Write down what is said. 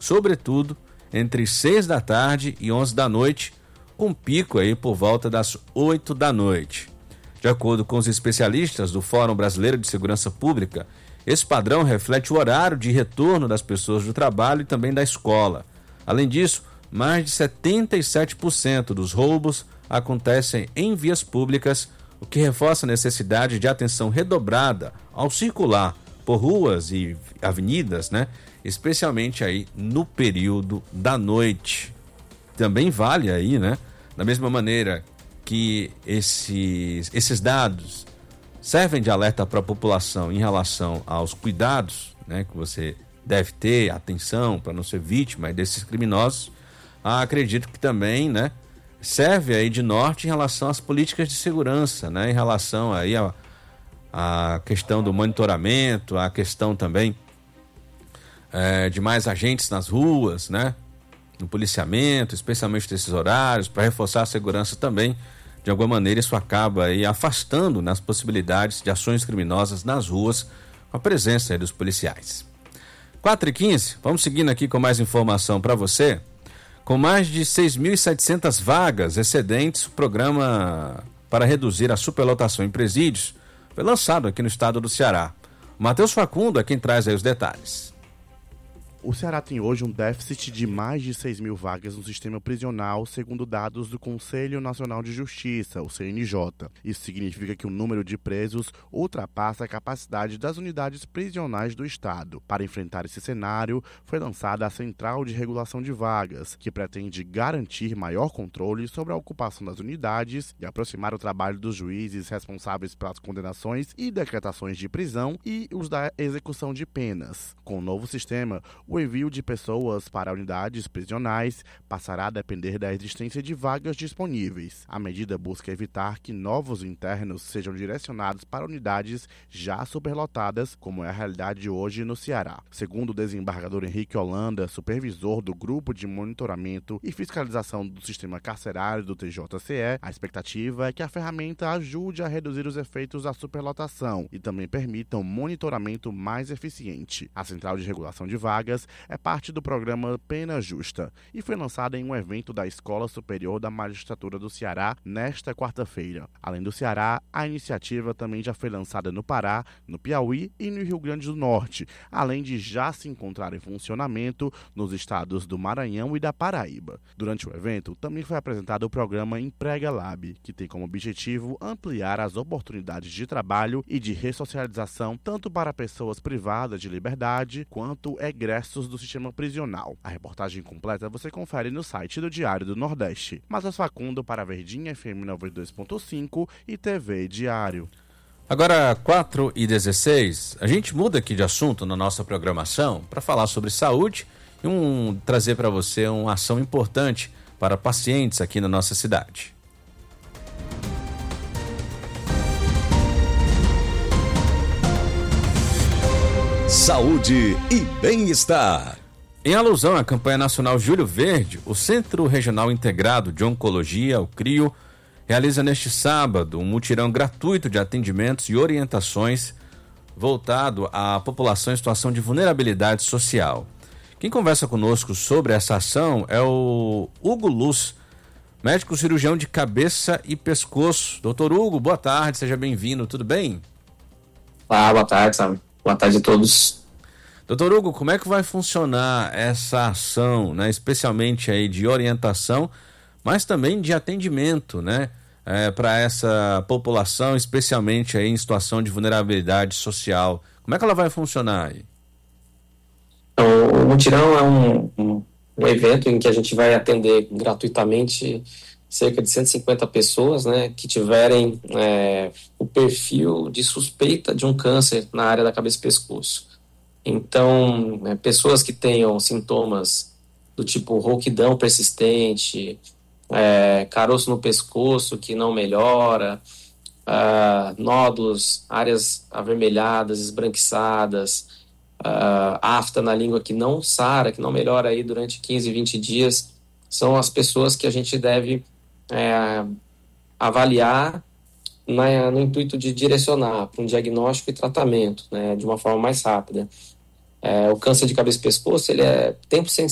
sobretudo entre 6 da tarde e 11 da noite, com pico aí por volta das 8 da noite. De acordo com os especialistas do Fórum Brasileiro de Segurança Pública, esse padrão reflete o horário de retorno das pessoas do trabalho e também da escola. Além disso, mais de 77% dos roubos acontecem em vias públicas, o que reforça a necessidade de atenção redobrada ao circular por ruas e avenidas, né? Especialmente aí no período da noite. Também vale aí, né? Da mesma maneira que esses dados servem de alerta para a população em relação aos cuidados, né, que você deve ter, atenção para não ser vítima desses criminosos, acredito que também, né, serve aí de norte em relação às políticas de segurança, né, em relação aí a questão do monitoramento, a questão também de mais agentes nas ruas, né, no policiamento, especialmente nesses horários, para reforçar a segurança também. De alguma maneira isso acaba aí afastando nas possibilidades de ações criminosas nas ruas com a presença aí dos policiais. 4h15, vamos seguindo aqui com mais informação para você. Com mais de 6.700 vagas excedentes, o programa para reduzir a superlotação em presídios foi lançado aqui no estado do Ceará. O Matheus Facundo é quem traz aí os detalhes. O Ceará tem hoje um déficit de mais de 6.000 vagas no sistema prisional, segundo dados do Conselho Nacional de Justiça, o CNJ. Isso significa que o número de presos ultrapassa a capacidade das unidades prisionais do Estado. Para enfrentar esse cenário, foi lançada a Central de Regulação de Vagas, que pretende garantir maior controle sobre a ocupação das unidades e aproximar o trabalho dos juízes responsáveis pelas condenações e decretações de prisão e os da execução de penas. Com o novo sistema, o envio de pessoas para unidades prisionais passará a depender da existência de vagas disponíveis. A medida busca evitar que novos internos sejam direcionados para unidades já superlotadas, como é a realidade hoje no Ceará. Segundo o desembargador Henrique Holanda, supervisor do Grupo de Monitoramento e Fiscalização do Sistema Carcerário do TJCE, a expectativa é que a ferramenta ajude a reduzir os efeitos da superlotação e também permita um monitoramento mais eficiente. A Central de Regulação de Vagas é parte do programa Pena Justa e foi lançada em um evento da Escola Superior da Magistratura do Ceará nesta quarta-feira. Além do Ceará, a iniciativa também já foi lançada no Pará, no Piauí e no Rio Grande do Norte, além de já se encontrar em funcionamento nos estados do Maranhão e da Paraíba. Durante o evento, também foi apresentado o programa Emprega Lab, que tem como objetivo ampliar as oportunidades de trabalho e de ressocialização tanto para pessoas privadas de liberdade quanto egressos do sistema prisional. A reportagem completa você confere no site do Diário do Nordeste. Matheus Facundo para Verdinha FM 92.5 e TV Diário. Agora 4h16, a gente muda aqui de assunto na nossa programação para falar sobre saúde e trazer para você uma ação importante para pacientes aqui na nossa cidade. Saúde e bem-estar. Em alusão à campanha nacional Julho Verde, o Centro Regional Integrado de Oncologia, o CRIO, realiza neste sábado um mutirão gratuito de atendimentos e orientações voltado à população em situação de vulnerabilidade social. Quem conversa conosco sobre essa ação é o Hugo Luz, médico cirurgião de cabeça e pescoço. Doutor Hugo, boa tarde, seja bem-vindo, tudo bem? Olá, boa tarde, Sam. Boa tarde a todos. Doutor Hugo, como é que vai funcionar essa ação, né? Especialmente aí de orientação, mas também de atendimento, né? Para essa população, especialmente aí em situação de vulnerabilidade social. Como é que ela vai funcionar aí? Então, o mutirão é um evento em que a gente vai atender gratuitamente cerca de 150 pessoas, né, que tiverem o perfil de suspeita de um câncer na área da cabeça e pescoço. Então, pessoas que tenham sintomas do tipo rouquidão persistente, caroço no pescoço que não melhora, nódulos, áreas avermelhadas, esbranquiçadas, afta na língua que não sara, que não melhora aí durante 15, 20 dias, são as pessoas que a gente deve avaliar no intuito de direcionar para um diagnóstico e tratamento, né, de uma forma mais rápida. O câncer de cabeça e pescoço, ele é tempo